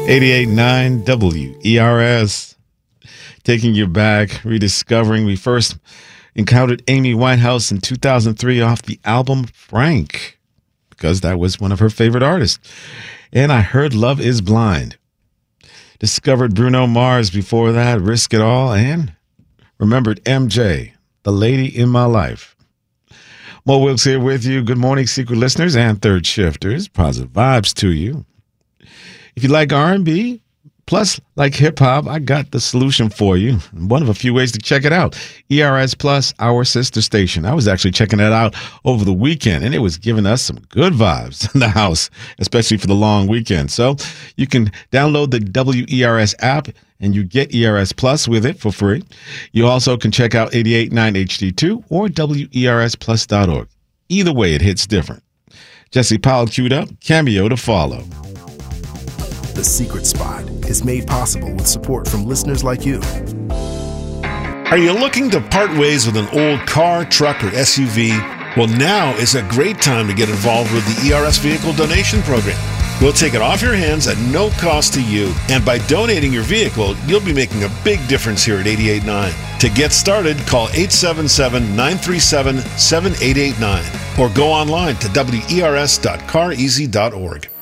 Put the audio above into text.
88.9 WERS. Taking you back, rediscovering. We first encountered Amy Winehouse in 2003 off the album Frank, because that was one of her favorite artists. And I heard Love is Blind. Discovered Bruno Mars before that, Risk It All, and remembered MJ, The Lady in My Life. Mo Wilkes here with you. Good morning, secret listeners and third shifters. Positive vibes to you. If you like R&B, plus like hip-hop, I got the solution for you. One of a few ways to check it out. ERS Plus, our sister station. I was actually checking it out over the weekend, and it was giving us some good vibes in the house, especially for the long weekend. So you can download the WERS app, and you get ERS Plus with it for free. You also can check out 88.9 HD2 or WERSplus.org. Either way, it hits different. Jesse Powell queued up, Cameo to follow. The Secret Spot is made possible with support from listeners like you. Are you looking to part ways with an old car, truck, or SUV? Well, now is a great time to get involved with the ERS Vehicle Donation Program. We'll take it off your hands at no cost to you, and by donating your vehicle, you'll be making a big difference here at 88.9. To get started, call 877-937-7889 or go online to wers.careasy.org.